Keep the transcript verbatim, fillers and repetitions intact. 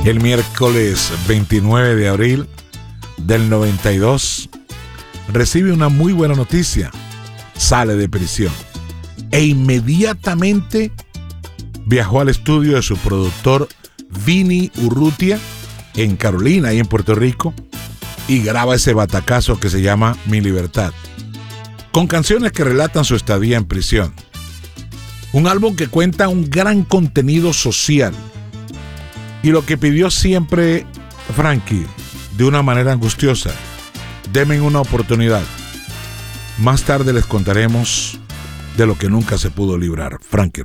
El miércoles veintinueve de abril del noventa y dos recibe una muy buena noticia. Sale de prisión e inmediatamente viajó al estudio de su productor Vini Urrutia en Carolina y en Puerto Rico y graba ese batacazo que se llama Mi Libertad, con canciones que relatan su estadía en prisión. Un álbum que cuenta un gran contenido social y lo que pidió siempre Frankie de una manera angustiosa: denme una oportunidad. Más tarde les contaremos de lo que nunca se pudo librar. Frankie